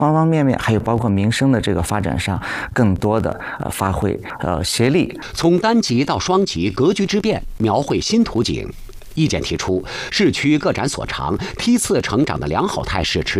方方面面，还有包括民生的这个发展上，更多的发挥协力。 从单级到双级，格局之变，描绘新图景。意见提出，市区各展所长，梯次成长的良好态势持